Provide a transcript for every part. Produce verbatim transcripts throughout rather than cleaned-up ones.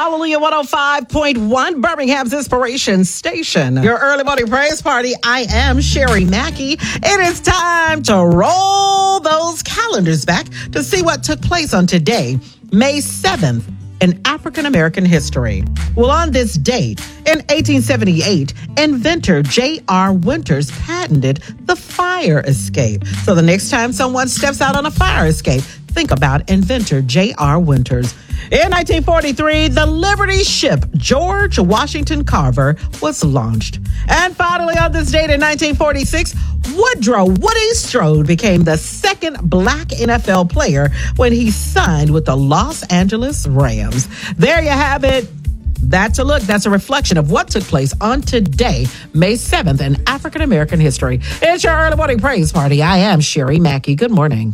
Hallelujah one oh five point one, Birmingham's Inspiration Station. Your early morning praise party. I am Sherry Mackey. It is time to roll those calendars back to see what took place on today, May seventh, in African American history. Well, on this date, in eighteen seventy-eight, inventor J R Winters patented the fire escape. So the next time someone steps out on a fire escape, think about inventor J R Winters. In nineteen forty-three, the Liberty ship George Washington Carver was launched. And finally, on this date in nineteen forty-six, Woodrow Woody Strode became the second black N F L player when he signed with the Los Angeles Rams. There you have it. That's a look. That's a reflection of what took place on today, May seventh, in African American history. It's your early morning praise party. I am Sherry Mackey. Good morning.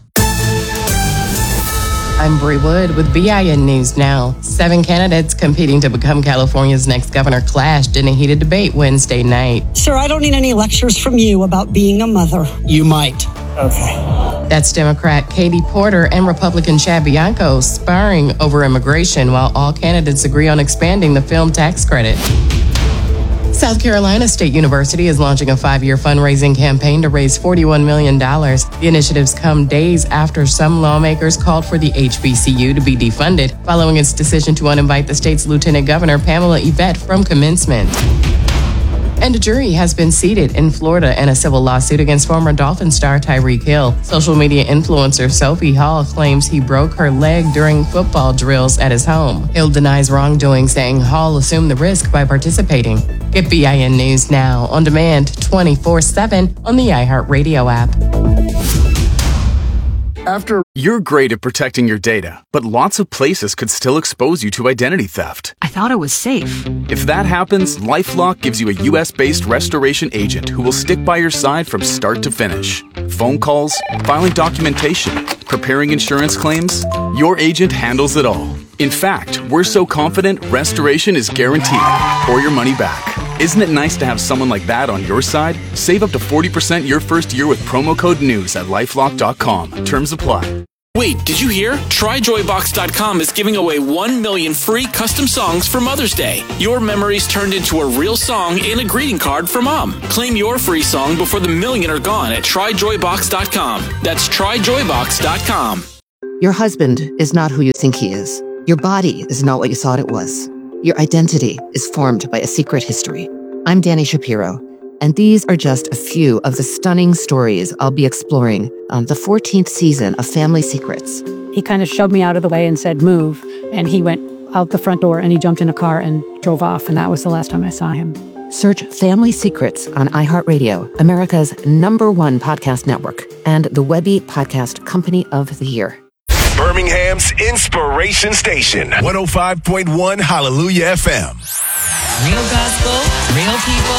I'm Bree Wood with B I N News Now. Seven candidates competing to become California's next governor clashed in a heated debate Wednesday night. Sir, I don't need any lectures from you about being a mother. You might. Okay. That's Democrat Katie Porter and Republican Chad Bianco sparring over immigration while all candidates agree on expanding the film tax credit. South Carolina State University is launching a five-year fundraising campaign to raise forty-one million dollars. The initiatives come days after some lawmakers called for the H B C U to be defunded following its decision to uninvite the state's Lieutenant Governor Pamela Yvette from commencement. And a jury has been seated in Florida in a civil lawsuit against former Dolphin star Tyreek Hill. Social media influencer Sophie Hall claims he broke her leg during football drills at his home. Hill denies wrongdoing, saying Hall assumed the risk by participating. Get B I N News Now on demand twenty-four seven on the iHeartRadio app. After you're great at protecting your data, but lots of places could still expose you to identity theft. I thought it was safe. If that happens, LifeLock gives you a U S-based restoration agent who will stick by your side from start to finish. Phone calls, filing documentation, preparing insurance claims, your agent handles it all. In fact, we're so confident restoration is guaranteed or your money back. Isn't it nice to have someone like that on your side? Save up to forty percent your first year with promo code NEWS at lifelock dot com. Terms apply. Wait, did you hear? Try Joy Box dot com is giving away one million free custom songs for Mother's Day. Your memories turned into a real song and a greeting card for Mom. Claim your free song before the million are gone at Try Joy Box dot com. That's Try Joy Box dot com. Your husband is not who you think he is. Your body is not what you thought it was. Your identity is formed by a secret history. I'm Danny Shapiro, and these are just a few of the stunning stories I'll be exploring on the fourteenth season of Family Secrets. He kind of shoved me out of the way and said, move. And he went out the front door and he jumped in a car and drove off. And that was the last time I saw him. Search Family Secrets on iHeartRadio, America's number one podcast network, and the Webby Podcast Company of the Year. Birmingham's Inspiration Station, one oh five point one Hallelujah F M. Real gospel, real people.